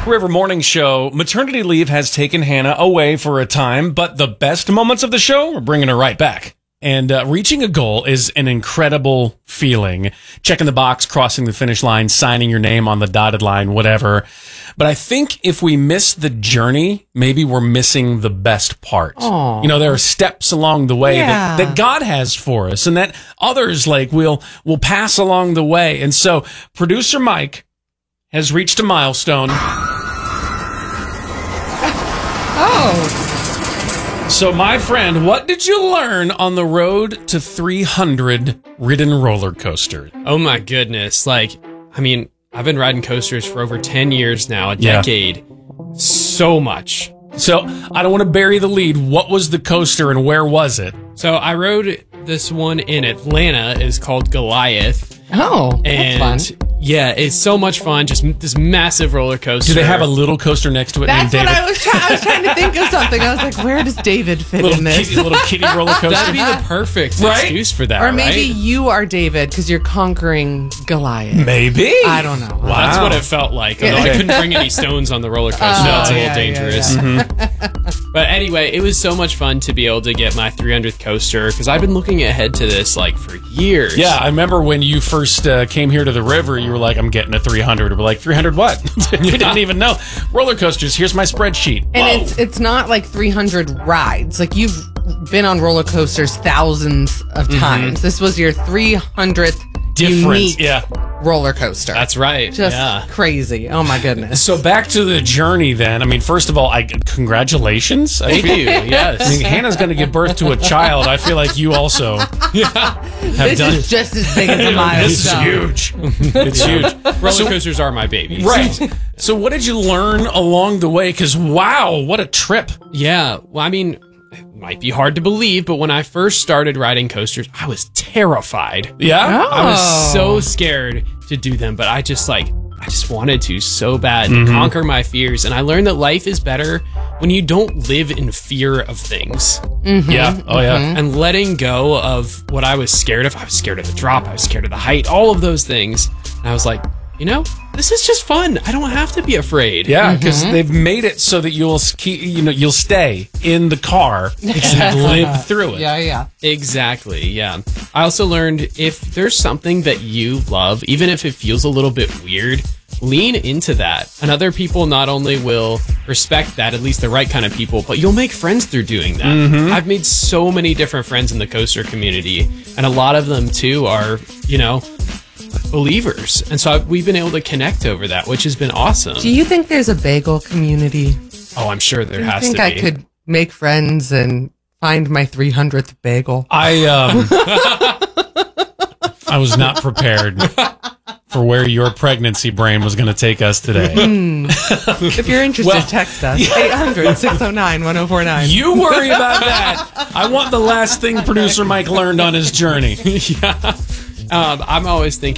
River Morning Show. Maternity leave has taken Hannah away for a time, but the best moments of the show, we're bringing her right back. And reaching a goal is an incredible feeling. Checking the box, crossing the finish line, signing your name on the dotted line, whatever. But I think if we miss the journey, maybe we're missing the best part. Aww. You know, there are steps along the way that God has for us and that others will pass along the way. And so producer Mike has reached a milestone. Oh. So, my friend, what did you learn on the road to 300 ridden roller coasters? Oh, my goodness. I've been riding coasters for over 10 years now, a decade. So much. So, I don't want to bury the lead. What was the coaster and where was it? So, I rode this one in Atlanta. It's called Goliath. Oh, and that's fun. Yeah, it's so much fun. Just this massive roller coaster. Do they have a little coaster next to it named That's David? what I was trying to think of something. I was like, where does David fit in this? Little kitty roller coaster. That'd be the perfect excuse for that, Or maybe right? you are David because you're conquering Goliath. Maybe. I don't know. Wow. That's what it felt like. Although I couldn't bring any stones on the roller coaster. That's a little dangerous. But anyway, it was so much fun to be able to get my 300th coaster because I've been looking ahead to this for years. Yeah, I remember when you first came here to the river, you were like, I'm getting a 300. We're like, 300 what? You didn't even know. Roller coasters, here's my spreadsheet. And it's not like 300 rides. Like, you've been on roller coasters thousands of times. This was your 300th unique roller coaster. That's right. Just crazy. Oh, my goodness. So back to the journey then. I mean, first of all, congratulations. Thank you. Yes. I mean, Hannah's going to give birth to a child. I feel like you also This is just as big as a milestone. This is huge. It's huge. Roller coasters are my babies. Right. So what did you learn along the way? Because, wow, what a trip. Yeah. Well, I mean, it might be hard to believe, but when I first started riding coasters, I was terrified. Yeah? I was so scared to do them, but I just wanted to so bad to conquer my fears. And I learned that life is better when you don't live in fear of things. Yeah. Oh, yeah. And letting go of what I was scared of. I was scared of the drop. I was scared of the height, all of those things. And I was like, this is just fun. I don't have to be afraid. Yeah, because they've made it so that you'll stay in the car and live through it. Yeah. Exactly, yeah. I also learned if there's something that you love, even if it feels a little bit weird, lean into that. And other people not only will respect that, at least the right kind of people, but you'll make friends through doing that. I've made so many different friends in the coaster community, and a lot of them, too, are, believers. And so we've been able to connect over that, which has been awesome. Do you think there's a bagel community? Oh, I'm sure there has to be. I think I could make friends and find my 300th bagel. I was not prepared for where your pregnancy brain was going to take us today. If you're interested, text us. 800-609-1049. You worry about that. I want the last thing producer Mike learned on his journey. I'm always thinking